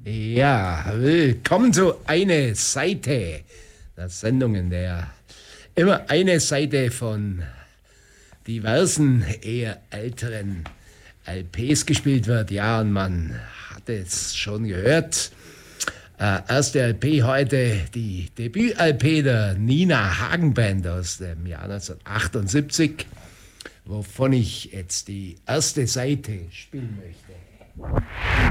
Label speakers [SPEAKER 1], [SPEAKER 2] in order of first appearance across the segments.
[SPEAKER 1] Ja, willkommen zu Eine Seite, der Sendung, in der immer eine Seite von diversen, eher älteren LPs gespielt wird. Ja, und man hat es schon gehört. Erste LP heute, die Debüt-LP der Nina Hagen Band aus dem Jahr 1978, wovon ich jetzt die erste Seite spielen möchte.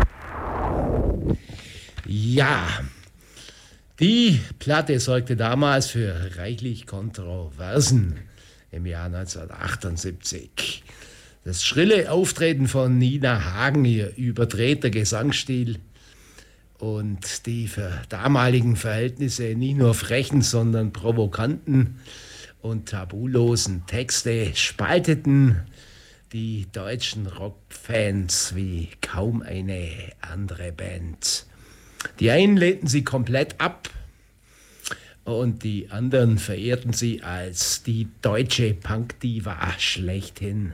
[SPEAKER 1] Ja, die Platte sorgte damals für reichlich Kontroversen im Jahr 1978. Das schrille Auftreten von Nina Hagen, ihr überdrehter Gesangsstil und die für damaligen Verhältnisse nicht nur frechen, sondern provokanten und tabulosen Texte spalteten die deutschen Rockfans wie kaum eine andere Band. Die einen lehnten sie komplett ab und die anderen verehrten sie als die deutsche Punkdiva schlechthin.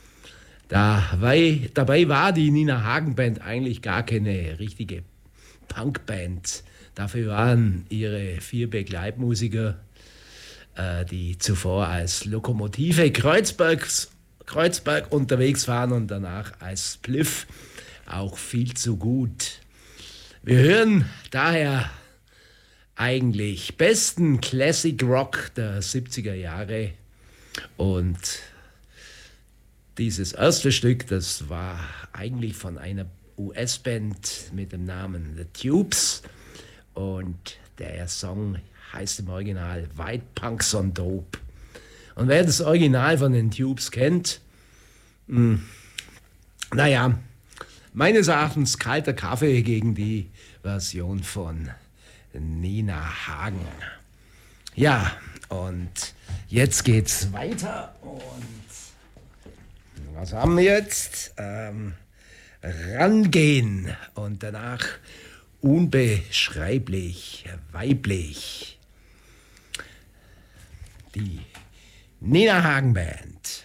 [SPEAKER 1] Dabei war die Nina Hagen Band eigentlich gar keine richtige Punkband. Dafür waren ihre 4 Begleitmusiker, die zuvor als Lokomotive Kreuzberg unterwegs waren und danach als Spliff, auch viel zu gut. Wir hören daher eigentlich besten Classic Rock der 70er Jahre und dieses erste Stück, das war eigentlich von einer US-Band mit dem Namen The Tubes und der Song heißt im Original White Punks on Dope. Und wer das Original von den Tubes kennt, naja, meines Erachtens kalter Kaffee gegen die Version von Nina Hagen. Ja, und jetzt geht's weiter und was haben wir jetzt? Rangehen und danach unbeschreiblich weiblich. Die Nina Hagen Band.